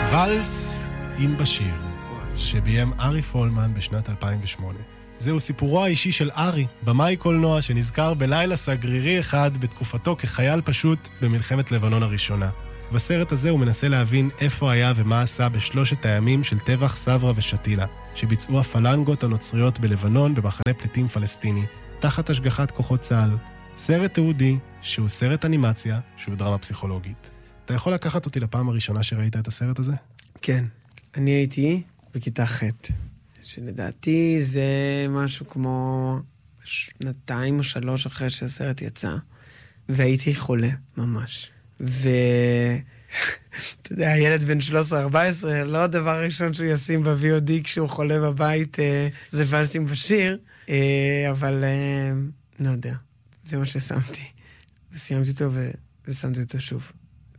ואלס עם בשיר, שביים ארי פולמן בשנת 2008. זהו סיפורו האישי של ארי, במאי קולנוע שנזכר בלילה סגרירי אחד בתקופתו כחייל פשוט במלחמת לבנון הראשונה. בסרט הזה הוא מנסה להבין איפה היה ומה עשה בשלושת הימים של טבח סברה ושתילה, שביצעו הפלנגות הנוצריות בלבנון במחנה פליטים פלסטיני, תחת השגחת כוחות צה"ל. סרט תיעודי שהוא סרט אנימציה, שהוא דרמה פסיכולוגית. אתה יכול לקחת אותי לפעם הראשונה שראית את הסרט הזה? כן. אני הייתי בכיתה ח', שלדעתי זה משהו כמו 2 או 3 אחרי שהסרט יצא, והייתי חולה ממש. אתה יודע, הילד בן 13-14, לא הדבר הראשון שהוא ישים ב-VOD כשהוא חולה בבית, זה ואלסים בשיר, אבל לא יודע, זה מה ששמתי. וסיימתי אותו ושמתי אותו שוב.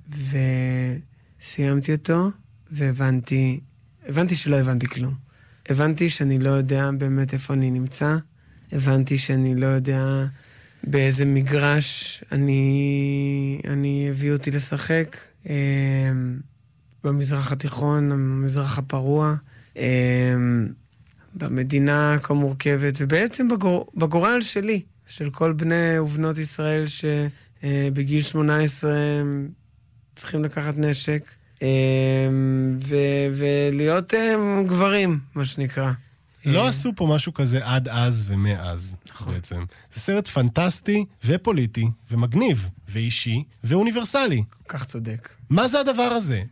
וסיימתי אותו, והבנתי שלא הבנתי כלום. הבנתי שאני לא יודע באמת איפה אני נמצא, הבנתי שאני לא יודע באיזה מגרש אני הביא אותי לשחק, במזרח התיכון, במזרח הפרוע, במדינה כה מורכבת, ובעצם בגורל שלי, של כל בני ובנות ישראל שבגיל 18 צריכים לקחת נשק, ולהיות גברים, מה שנקרא. לא עשו פה משהו כזה עד אז ומאז, בעצם. זה סרט פנטסטי ופוליטי ומגניב ואישי ואוניברסלי. כך צודק. מה זה הדבר הזה?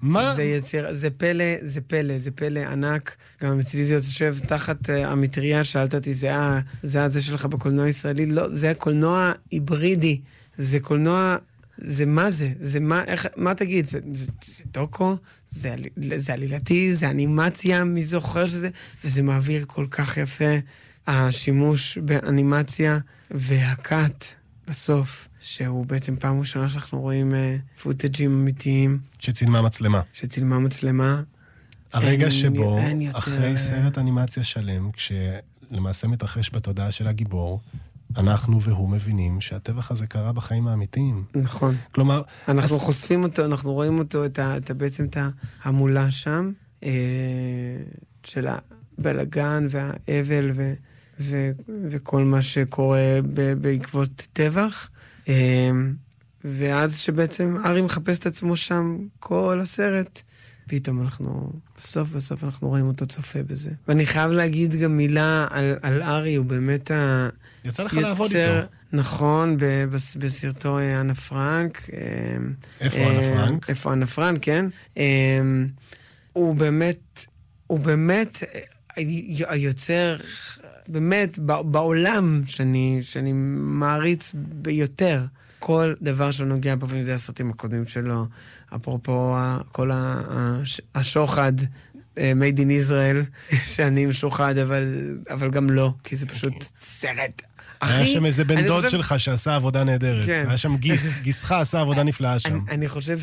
זה פלא ענק. גם אצלי זה יושב תחת המטריה, שאלת אותי, זה שלך בקולנוע הישראלי? לא, זה קולנוע היברידי. זה קולנוע... זה מה זה? זה מה תגיד? זה דוקו? זה עלילתי? זה אנימציה? מי זוכר שזה? וזה מעביר כל כך יפה השימוש באנימציה והקאט בסוף, שהוא בעצם פעם ראשונה שאנחנו רואים פוטג'ים אמיתיים. שצילמה מצלמה. הרגע שבו, אחרי סרט אנימציה שלם, כשלמעשה מתרחש בתודעה של הגיבור, אנחנו והוא מבינים שהטבח הזה קרה בחיים האמיתיים. נכון. כלומר... אנחנו חושפים אותו, אנחנו רואים אותו, בעצם את ההמולה שם, של הבלגן והאבל וכל מה שקורה בעקבות טבח. ואז שבעצם ארי מחפש את עצמו שם כל הסרט, פתאום בסוף אנחנו רואים אותו צופה בזה. ואני חייב להגיד גם מילה על ארי, הוא באמת יצא לך לעבוד איתו. נכון, בסרטו אנה פרנק. איפה אנה פרנק, כן. הוא באמת היוצר, באמת, בעולם שאני מעריץ ביותר. כל דבר שהוא נוגע בו, וזה הסרטים הקודמים שלו, אפרופו כל השוחד, made in Israel, שאני משוחד, אבל גם לא, כי זה פשוט סרט. היה שם איזה בן דוד שלך שעשה עבודה נהדרת. היה שם גיסך עשה עבודה נפלאה שם. אני חושב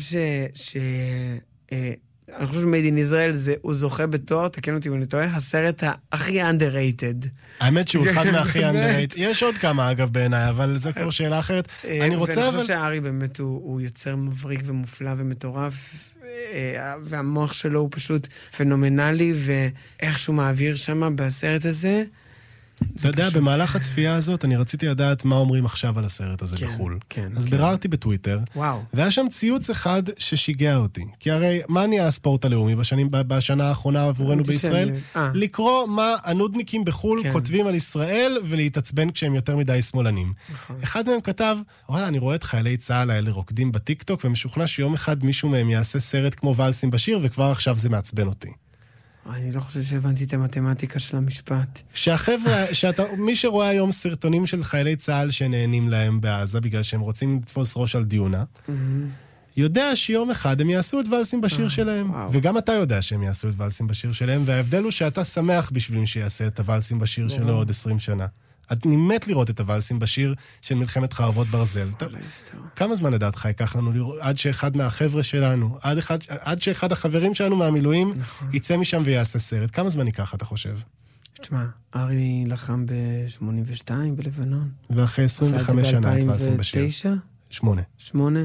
אני חושב ש-Made in Israel הוא זוכה בתואר, תקן אותי אם אני טועה, הסרט הכי underrated. האמת שהוא אחד מהכי underrated. יש עוד כמה אגב בעיניי, אבל זו כבר שאלה אחרת. אני חושב שארי באמת הוא יוצר מבריק ומופלא ומטורף, והמוח שלו הוא פשוט פנומנלי, ואיך שהוא מעביר שם בסרט הזה, אתה יודע, במהלך הצפייה הזאת, אני רציתי לדעת מה אומרים עכשיו על הסרט הזה בחול. אז ביררתי בטוויטר, והיה שם ציוץ אחד ששיגע אותי. כי הרי, מה נהיה הספורט הלאומי בשנה האחרונה עבורנו בישראל? לקרוא מה הנודניקים בחול כותבים על ישראל, ולהתעצבן כשהם יותר מדי שמאלנים. אחד מהם כתב, וואלה, אני רואה את חיילי צה"ל האלה רוקדים בטיקטוק, ומשוכנע שיום אחד מישהו מהם יעשה סרט כמו ואלסים בשיר, וכבר עכשיו זה מעצבן אותי. אני לא חושב שהבנתי את המתמטיקה של המשפט. שהחבר'ה, מי שרואה היום סרטונים של חיילי צה"ל שנהנים להם בעזה, בגלל שהם רוצים לתפוס ראש על דיונה, יודע שיום אחד הם יעשו את ואלסים בשיר שלהם. וגם אתה יודע שהם יעשו את ואלסים בשיר שלהם, וההבדל הוא שאתה שמח בשביל שיעשה את הוואלסים בשיר שלו עוד 20 שנה. אני מת לראות את הוואלסים בשיר של מלחמת חרבות ברזל. כמה זמן לדעתך ייקח לנו לראות, עד שאחד מהחבר'ה שלנו, עד שאחד החברים שלנו מהמילואים, יצא משם ויעשה סרט? כמה זמן ייקח, אתה חושב? תשמע, ארי לחם ב-82 בלבנון. ואחרי 25 שנה את ואלסים בשיר. 9? 8.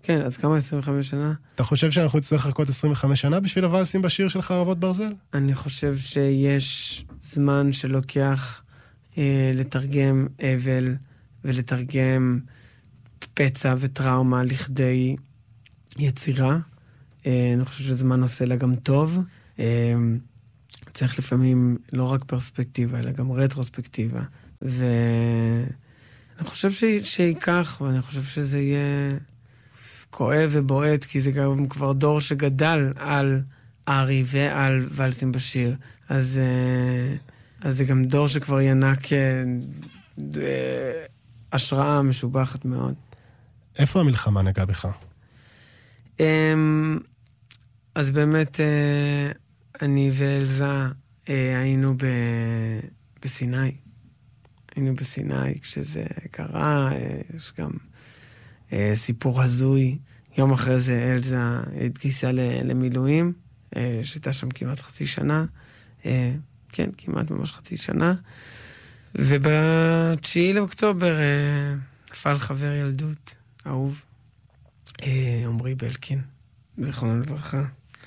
כן, אז כמה 25 שנה? אתה חושב שאנחנו נצטרך לחכות 25 שנה בשביל הוואלסים בשיר של חרבות ברזל? אני חושב שיש זמן שלוקח לתרגם אבל ולתרגם פצע וטראומה לכדי יצירה. אני חושב שזמן עושה לה גם טוב. צריך לפעמים לא רק פרספקטיבה, אלא גם רטרוספקטיבה. ואני חושב שיקח, ואני חושב שזה יהיה כואב ובועט, כי זה גם כבר דור שגדל על ארי ועל ואלסים בשיר. אז זה גם דור שכבר ינק השראה משובחת מאוד. איפה המלחמה נגעה בך? אז באמת אני ואלזה היינו בסיני. היינו בסיני כשזה קרה, יש גם סיפור הזוי. יום אחרי זה אלזה התגייסה למילואים, שהייתה שם כמעט חצי שנה. כן, כמעט ממש חצי שנה. וב-9 לאוקטובר נפל חבר ילדות, אהוב, עמרי בלקין, זכרונו לברכה,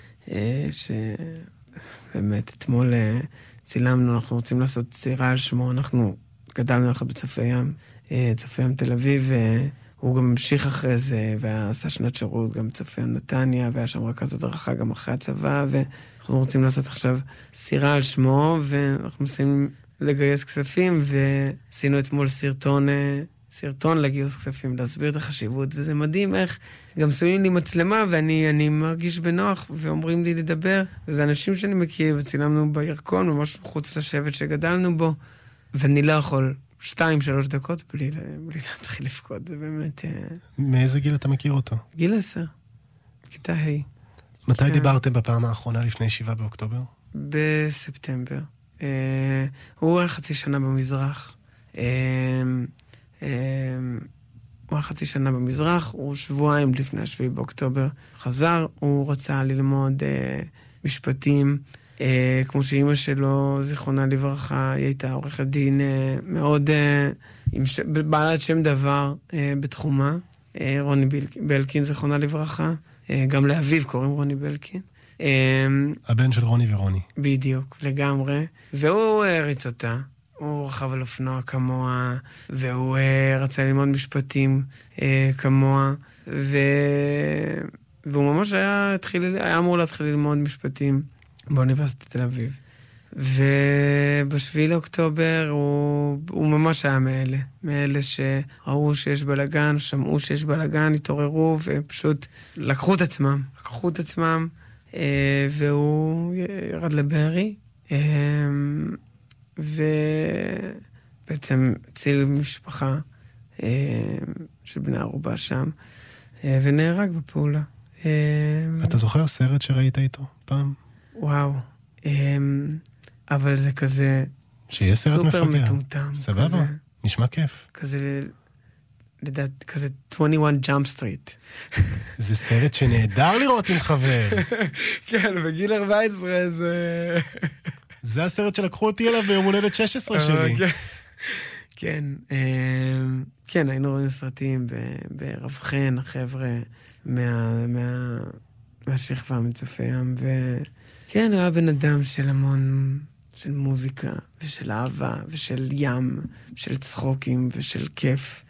שבאמת אתמול צילמנו, אנחנו רוצים לעשות צירה על שמו, אנחנו גדלנו יחד בצופי ים, צופי ים תל אביב, הוא גם המשיך אחרי זה, ועשה שנת שירות גם בצופי ים נתניה, והיה שם רכז הדרכה גם אחרי הצבא, ואנחנו רוצים לעשות עכשיו צירה על שמו, ואנחנו מנסים לגייס כספים, ועשינו אתמול סרטון לגיוס כספים, להסביר את החשיבות, וזה מדהים איך גם שמים לי מצלמה, ואני מרגיש בנוח, ואומרים לי לדבר, וזה אנשים שאני מכיר, וצילמנו בירקון, ממש חוץ לשבט שגדלנו בו, ואני לא יכול 2-3 דקות בלי להתחיל לפקוד, זה באמת... מאיזה גיל אתה מכיר אותו? גיל 10, כיתה ה'. מתי דיברתם בפעם האחרונה לפני 7 באוקטובר? בספטמבר. הוא היה חצי שנה במזרח. הוא היה חצי שנה במזרח, הוא שבועיים לפני 7 באוקטובר חזר, הוא רצה ללמוד משפטים, כמו שאימא שלו, זיכרונה לברכה, היא הייתה עורכת דין מאוד, בעלת שם דבר בתחומה, רוני בלקין, זיכרונה לברכה, גם לאביו קוראים רוני בלקין. הבן של רוני ורוני. בדיוק, לגמרי. והוא הריץ אותה. הוא רכב על אופנוע כמוה, והוא רצה ללמוד משפטים כמוה, והוא ממש היה אמור להתחיל ללמוד משפטים באוניברסיטת תל אביב. וב7 לאוקטובר הוא ממש היה מאלה שראו שיש בלגן, שמעו שיש בלגן, התעוררו, ופשוט לקחו את עצמם, והוא ירד לבארי, ובעצם הציל משפחה של בני ערובה שם, ונהרג בפעולה. אתה זוכר סרט שראית איתו פעם? וואו. אבל זה כזה שיהיה סרט מפגר. סופר מטומטם. סבבה, נשמע כיף. כזה, לדעת, כזה 21 ג'אמפ סטריט. זה סרט שנהדר לראות עם חבר. כן, בגיל 14 זה... זה הסרט שלקחו אותי אליו ביום הולדת 16 שלי. כן, כן, היינו רואים סרטים ברבחן, החבר'ה מהשכבה מצופי ים, וכן, הוא היה בן אדם של המון, של מוזיקה, ושל אהבה, ושל ים, של צחוקים, ושל כיף.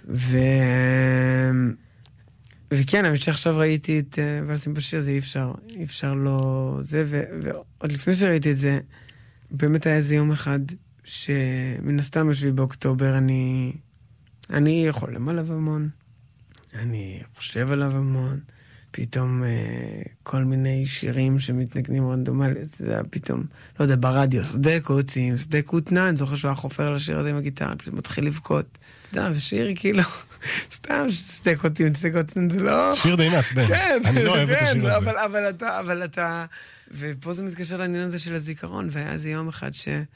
וכן, האמת שעכשיו ראיתי את ואלסים בשיר, זה אי אפשר לא... זה, ועוד לפני שראיתי את זה, באמת היה איזה יום אחד, שמן הסתם 7 באוקטובר, אני יכול עליו המון, אני חושב עליו המון, פתאום כל מיני שירים שמתנגנים רנדומלית, זה היה פתאום, לא יודע, ברדיו, שדה קוצים, שדה קוטנה, אני זוכר שהוא היה חופר לשיר הזה עם הגיטרה, פשוט מתחיל לבכות, אתה יודע, ושיר כאילו, סתם שדה קוצים, זה לא... שיר די מעצבן, אני לא אוהב את השיר הזה. אבל אתה, ופה זה מתקשר לעניין הזה של הזיכרון, והיה איזה יום אחד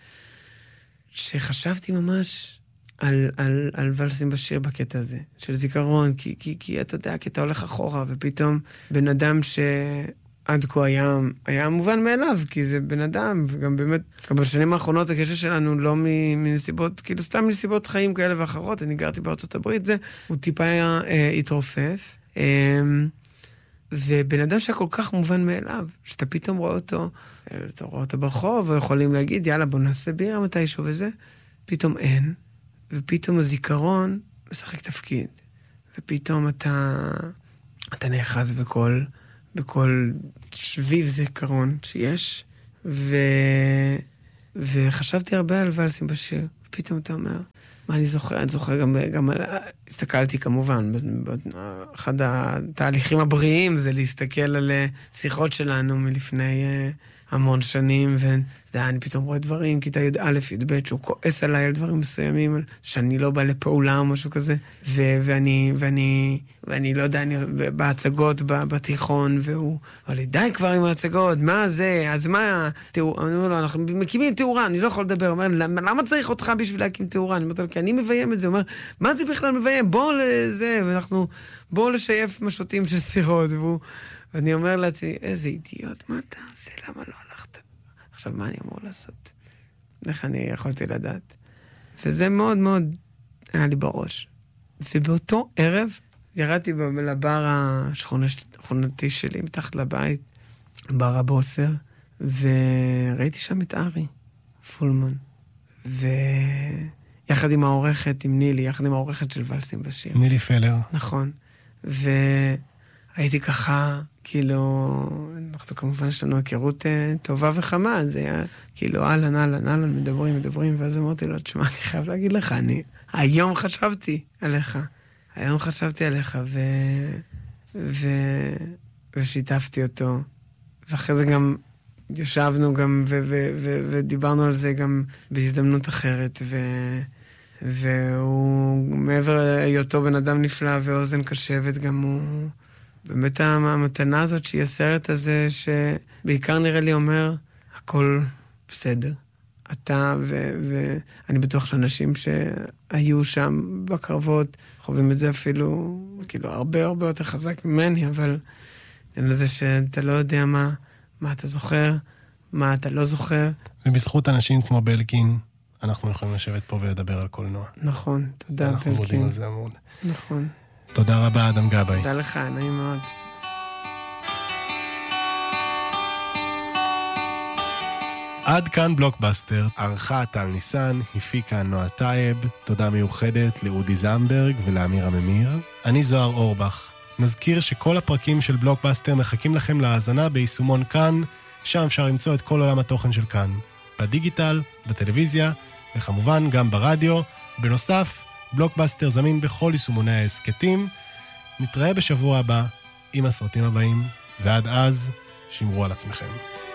שחשבתי ממש על ואלסים בשיר בקטע הזה, של זיכרון, כי אתה יודע, כי אתה הולך אחורה, ופתאום בן אדם שעד כה היה מובן מאליו, כי זה בן אדם, וגם באמת, גם בשנים האחרונות הקשר שלנו לא מנסיבות, כאילו סתם מנסיבות חיים כאלה ואחרות, אני גרתי בארצות הברית, הוא טיפה היה התרופף, ובן אדם שהיה כל כך מובן מאליו, שאתה פתאום רואה אותו, אתה רואה אותו ברחוב, ויכולים להגיד, יאללה, בוא נעשה בירה מתישהו וזה, פתאום אין, ופתאום הזיכרון משחק תפקיד, ופתאום אתה נאחז בכל שביב זיכרון שיש, וחשבתי הרבה על ולסים בשיר, ופתאום אתה אומר, מה אני זוכר? אני זוכר גם הסתכלתי כמובן, אחד התהליכים הבריאים זה להסתכל על שיחות שלנו מלפני המון שנים, ואני פתאום רואה דברים, כיתה י"א, י"ב, שהוא כועס עליי על דברים מסוימים, שאני לא בא לפעולה או משהו כזה, ואני לא יודע, אני בהצגות בתיכון, והוא אמר לי, די כבר עם ההצגות, מה זה? אז מה? אנחנו מקימים תאורה, אני לא יכול לדבר. הוא אומר, למה צריך אותך בשביל להקים תאורה? אני אומר, כי אני מביים את זה. הוא אומר, מה זה בכלל מביים? בואו לשייף משוטים של סירות. ואני אומר לעצמי, איזה אידיוט, מה אתה עושה? למה לא הלכת? עכשיו, מה אני אמור לעשות? איך אני יכולתי לדעת? וזה מאוד מאוד היה לי בראש. ובאותו ערב ירדתי לבר השכונתי שלי, מתחת לבית, בר הבוסר, וראיתי שם את ארי פולמן. ויחד עם העורכת, עם נילי, יחד עם העורכת של ולסים בשיר. נילי פלר. נכון. והייתי ככה, כאילו, אנחנו כמובן יש לנו הכירות טובה וחמה, זה היה כאילו, אהלן, מדברים, ואז אמרתי לו, תשמע, אני חייב להגיד לך, היום חשבתי עליך, ושיתפתי אותו, ואחרי זה גם ישבנו גם, ודיברנו על זה גם בהזדמנות אחרת, והוא, מעבר היותו בן אדם נפלא ואוזן קשבת, גם הוא, באמת המתנה הזאת שהיא הסרט הזה, שבעיקר נראה לי אומר, הכל בסדר. אתה ואני בטוח שאנשים שהיו שם בקרבות, חווים את זה אפילו, כאילו, הרבה יותר חזק ממני, אבל אין לזה שאתה לא יודע מה אתה זוכר, מה אתה לא זוכר. ובזכות אנשים כמו בלקין, אנחנו יכולים לשבת פה ולדבר על קולנוע. נכון, תודה בלקין. אנחנו מודים על זה המון. נכון. תודה רבה, אדם גבאי. תודה לך, נעים מאוד. עד כאן בלוקבאסטר, ערכה טל ניסן, הפיקה נועה טייב, תודה מיוחדת לאודי זמברג ולאמיר הממיר. אני זוהר אורבך. נזכיר שכל הפרקים של בלוקבאסטר מחכים לכם להאזנה ביישומון כאן, שם אפשר למצוא את כל עולם התוכן של כאן. בדיגיטל, בטלוויזיה, וכמובן גם ברדיו. בנוסף, בלוקבאסטר זמין בכל יישומוני העסקתים. נתראה בשבוע הבא עם הסרטים הבאים, ועד אז, שמרו על עצמכם.